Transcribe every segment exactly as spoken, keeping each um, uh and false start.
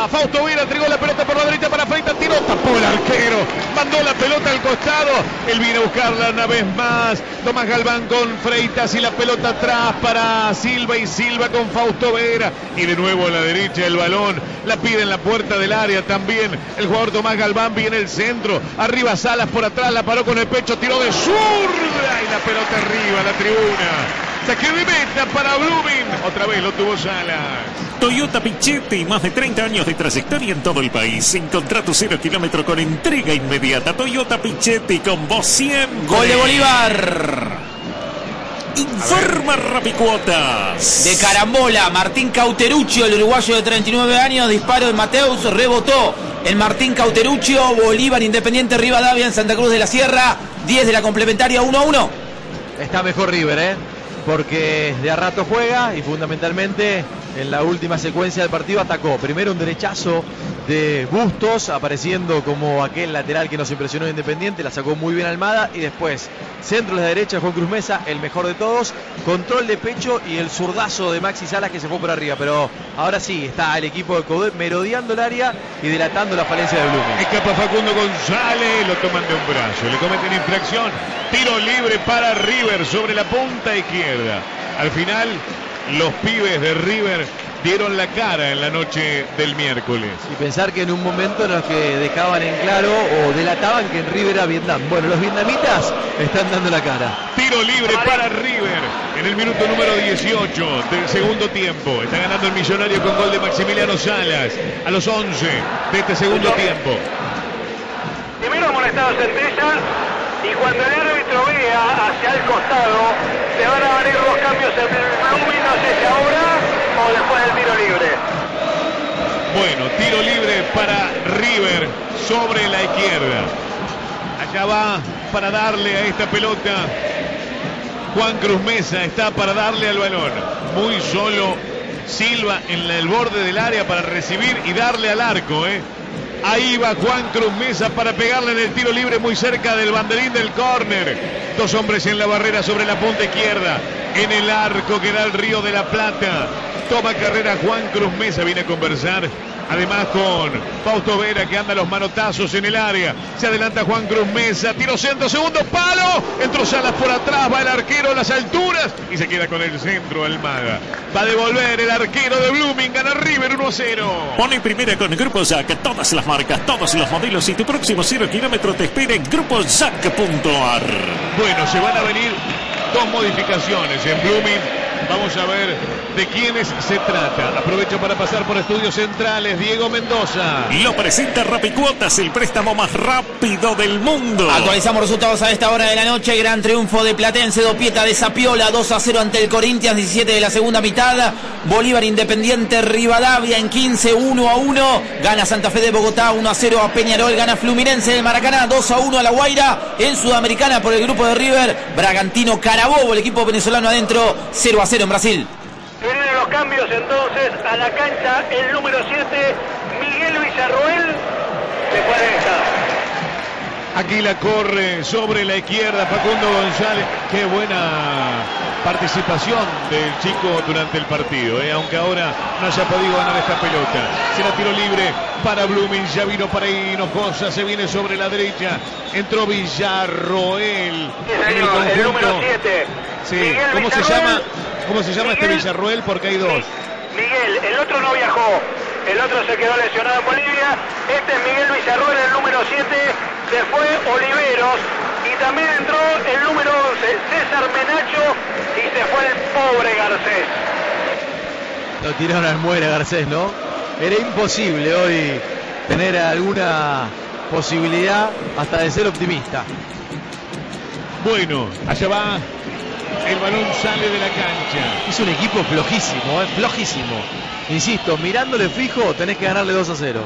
va Fausto Vera, entregó la pelota por la derecha para Freitas, tiró, tapó el arquero, mandó la pelota al costado, él viene a buscarla una vez más, Tomás Galván con Freitas y la pelota atrás para Silva y Silva con Fausto Vera y de nuevo a la derecha el balón, la pide en la puerta del área también el jugador Tomás Galván, viene el centro, arriba Salas por atrás, la paró con el pecho, tiró de zurda y la pelota arriba a la tribuna. Saque de meta para Blooming. Otra vez lo tuvo Salas. Toyota Pichetti, más de treinta años de trayectoria en todo el país. Encontrá tu cero kilómetro con entrega inmediata. Toyota Pichetti, con vos siempre. Gol de Bolívar. Informa Rapicuotas. De carambola, Martín Cauteruccio, el uruguayo de treinta y nueve años, disparo de Mateus, rebotó el Martín Cauteruccio. Bolívar, Independiente Rivadavia en Santa Cruz de la Sierra. diez de la complementaria, uno a uno. Está mejor River, ¿eh? Porque de a rato juega y fundamentalmente en la última secuencia del partido atacó. Primero un derechazo de Bustos, apareciendo como aquel lateral que nos impresionó Independiente, la sacó muy bien Almada, y después centro de la derecha Juan Cruz Mesa, el mejor de todos, control de pecho y el zurdazo de Maxi Salas que se fue por arriba. Pero ahora sí, está el equipo de Coudet merodeando el área y delatando la falencia de Blooming. Escapa Facundo González, lo toman de un brazo, le cometen infracción, tiro libre para River sobre la punta izquierda. Al final, los pibes de River dieron la cara en la noche del miércoles. Y pensar que en un momento en los que dejaban en claro o delataban que en River era Vietnam. Bueno, los vietnamitas están dando la cara. Tiro libre para River en el minuto número dieciocho del segundo tiempo. Está ganando el Millonario con gol de Maximiliano Salas a los once de este segundo tiempo. Primero amonestados Centella, y cuando el árbitro vea hacia el costado, se van a venir los cambios en el Blooming, no sé si ahora o después del tiro libre. Bueno, tiro libre para River sobre la izquierda. Allá va para darle a esta pelota Juan Cruz Mesa, está para darle al balón. Muy solo Silva en el borde del área para recibir y darle al arco, ¿eh? Ahí va Juan Cruz Mesa para pegarle en el tiro libre muy cerca del banderín del córner. Dos hombres en la barrera sobre la punta izquierda. En el arco que da el Río de la Plata. Toma carrera Juan Cruz Mesa, viene a conversar además con Fausto Vera, que anda los manotazos en el área. Se adelanta Juan Cruz Mesa, tiro centro, segundo palo, entró Salas por atrás, va el arquero a las alturas y se queda con el centro Almada. Va a devolver el arquero de Blooming, gana River uno a cero. Pone primera con Grupo Jack, todas las marcas, todos los modelos, y tu próximo cero kilómetro te espera en grupo jack punto a r. Bueno, se van a venir dos modificaciones en Blooming. Vamos a ver de quiénes se trata. Aprovecho para pasar por Estudios Centrales. Diego Mendoza. Lo presenta Rapicuotas, el préstamo más rápido del mundo. Actualizamos resultados a esta hora de la noche. Gran triunfo de Platense, Dopieta de Zapiola, dos a cero ante el Corinthians, diecisiete de la segunda mitad. Bolívar, Independiente Rivadavia en quince, uno a uno. Gana Santa Fe de Bogotá, uno a cero a Peñarol. Gana Fluminense de Maracaná, dos a uno a La Guaira. En Sudamericana por el grupo de River, Bragantino Carabobo, el equipo venezolano adentro, cero a cero en Brasil. Vienen los cambios entonces a la cancha. El número siete, Miguel Villarroel, de cuarenta. Aquí la corre sobre la izquierda Facundo González. Qué buena participación del chico durante el partido, ¿eh? Aunque ahora no haya podido ganar esta pelota. Será tiro libre para Blooming. Ya vino para Hinojosa, se viene sobre la derecha. Entró Villarroel. Sí, señor, en el, el número siete. Sí. Miguel ¿Cómo Villarroel. se llama? ¿Cómo se llama Miguel, este Villarroel? Porque hay dos. Miguel, el otro no viajó. El otro se quedó lesionado en Bolivia. Este es Miguel Villarroel, el número siete. Se fue Oliveros. Y también entró el número once, César Menacho. Y se fue el pobre Garcés. Lo tiraron al muere Garcés, ¿no? Era imposible hoy tener alguna posibilidad hasta de ser optimista. Bueno, allá va. El balón sale de la cancha. Es un equipo flojísimo, ¿eh? flojísimo. Insisto, mirándole fijo, tenés que ganarle dos a cero.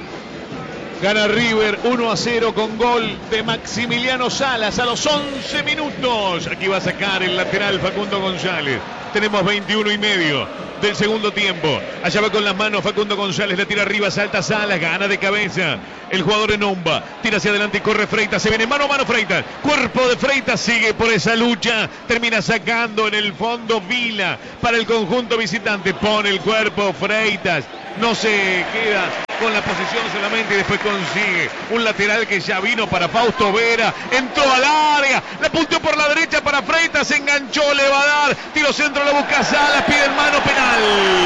Gana River uno a cero con gol de Maximiliano Salas a los once minutos. Aquí va a sacar el lateral Facundo González. Tenemos veintiuno y medio del segundo tiempo. Allá va con las manos Facundo González, la tira arriba, salta Salas, gana de cabeza el jugador Enomba, tira hacia adelante y corre Freitas, se viene mano a mano Freitas, cuerpo de Freitas, sigue por esa lucha, termina sacando en el fondo Vila para el conjunto visitante, pone el cuerpo Freitas, no se queda con la posición solamente y después consigue un lateral que ya vino para Fausto Vera, entró al área, la punteó por la derecha para Freitas, se enganchó, le va a dar, tiro centro, la busca Salas, pide mano, penal.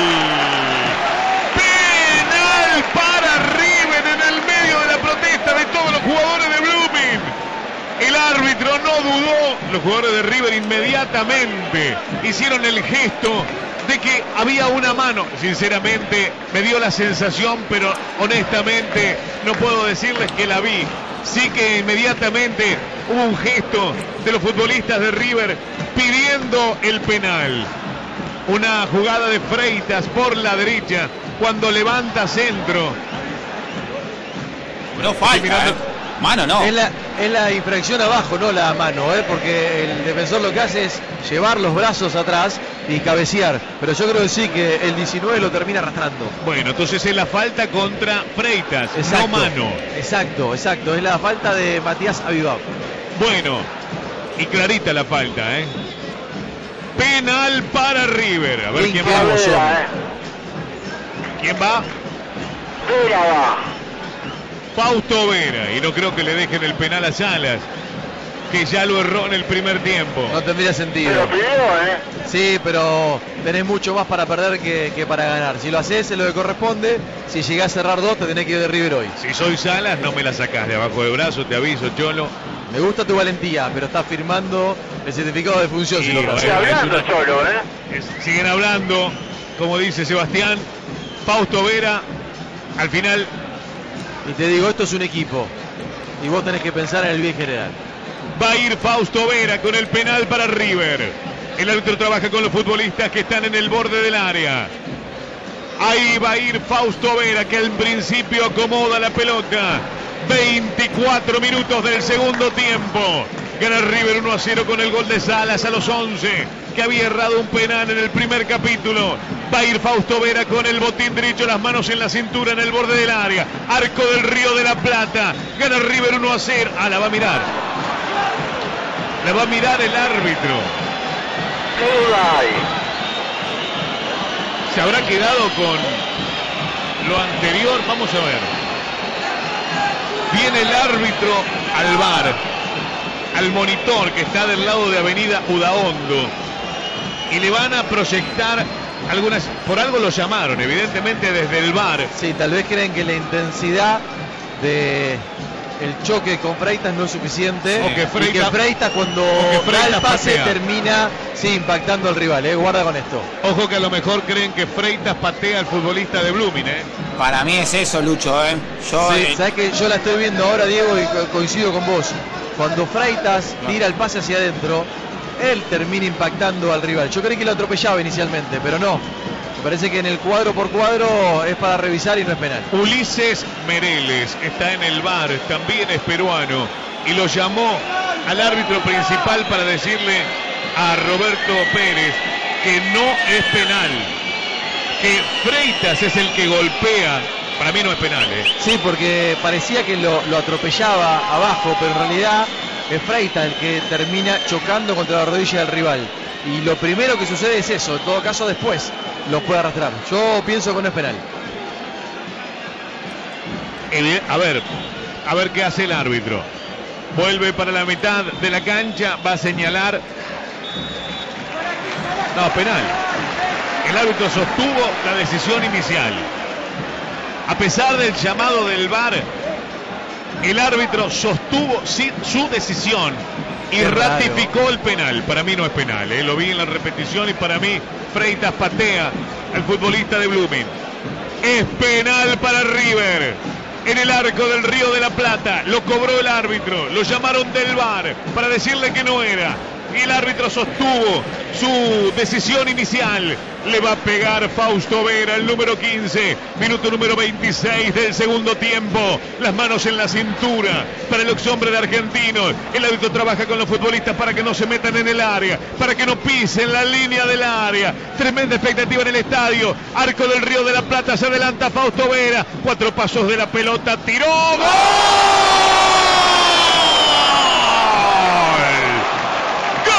Penal para River en el medio de la protesta de todos los jugadores de Blooming. El árbitro no dudó, los jugadores de River inmediatamente hicieron el gesto de que había una mano. Sinceramente me dio la sensación, pero honestamente no puedo decirles que la vi. Sí que inmediatamente hubo un gesto de los futbolistas de River pidiendo el penal. Una jugada de Freitas por la derecha cuando levanta centro. No falta, ¿eh? Mano no. Es la, es la infracción abajo, no la mano, ¿eh? Porque el defensor lo que hace es llevar los brazos atrás y cabecear. Pero yo creo que sí, que el diecinueve lo termina arrastrando. Bueno, entonces es la falta contra Freitas, exacto, no mano. Exacto, exacto. Es la falta de Matías Avivao. Bueno, y clarita la falta, ¿eh? Penal para River. A ver Bien, quién qué va. emoción. ¿Quién va? Vera va. Fausto Vera, y no creo que le dejen el penal a Salas, que ya lo erró en el primer tiempo. No tendría sentido. Pero pidió, ¿eh? Sí, pero tenés mucho más para perder que, que para ganar. Si lo haces es lo que corresponde. Si llegás a cerrar dos, te tenés que ir de River hoy. Si soy Salas, no me la sacás de abajo del brazo, te aviso, Cholo. Me gusta tu valentía, pero estás firmando el certificado de función. Y Si lo bueno, Sigue hablando es una- solo, ¿eh? Es- siguen hablando, como dice Sebastián. Fausto Vera, al final, Y te digo, esto es un equipo. Y vos tenés que pensar en el bien general. va a ir Fausto Vera con el penal para River. El árbitro trabaja con los futbolistas que están en el borde del área. Ahí va a ir Fausto Vera, que al principio acomoda la pelota. veinticuatro minutos del segundo tiempo. Gana River uno a cero con el gol de Salas a los once, que había errado un penal en el primer capítulo. Va a ir Fausto Vera con el botín derecho, las manos en la cintura en el borde del área. Arco del Río de la Plata. Gana River uno a cero. Ah, la va a mirar. La va a mirar el árbitro. ¿Qué duda hay? ¿Se habrá quedado con lo anterior? Vamos a ver. Viene el árbitro al bar, al monitor que está del lado de Avenida Udaondo, y le van a proyectar algunas, por algo lo llamaron, evidentemente desde el bar. Sí, tal vez creen que la intensidad de el choque con Freitas no es suficiente. O que y Freitas- que Freitas cuando o que Freitas da el pase patea. termina sí, impactando al rival. Eh. Guarda con esto. Ojo que a lo mejor creen que Freitas patea al futbolista de Blooming, ¿eh? Para mí es eso, Lucho, ¿eh? Yo, Sí, eh, sabes que yo la estoy viendo ahora, Diego, y co- coincido con vos. Cuando Freitas tira el pase hacia adentro, él termina impactando al rival. Yo creí que lo atropellaba inicialmente, pero no. Me parece que en el cuadro por cuadro es para revisar y no es penal. Ulises Mereles está en el bar, también es peruano, y lo llamó al árbitro principal para decirle a Roberto Pérez que no es penal, que Freitas es el que golpea. Para mí no es penal, ¿eh? Sí, porque parecía que lo, lo atropellaba abajo, pero en realidad es Freitas el que termina chocando contra la rodilla del rival. Y lo primero que sucede es eso, en todo caso después los puede arrastrar. Yo pienso que no es penal. El- a ver, a ver qué hace el árbitro. Vuelve para la mitad de la cancha, va a señalar. No, penal. El árbitro sostuvo la decisión inicial. A pesar del llamado del V A R, el árbitro sostuvo sí, su decisión y Qué ratificó el penal. Para mí no es penal, ¿eh? Lo vi en la repetición y para mí Freitas patea al futbolista de Blooming. Es penal para River. En el arco del Río de la Plata. Lo cobró el árbitro. Lo llamaron del V A R para decirle que no era. Y el árbitro sostuvo su decisión inicial. Le va a pegar Fausto Vera, el número quince. Minuto número veintiséis del segundo tiempo. Las manos en la cintura para el ex hombre de Argentinos. El árbitro trabaja con los futbolistas para que no se metan en el área, para que no pisen la línea del área. Tremenda expectativa en el estadio. Arco del Río de la Plata, se adelanta Fausto Vera. Cuatro pasos de la pelota. ¡Tiró! ¡Gol!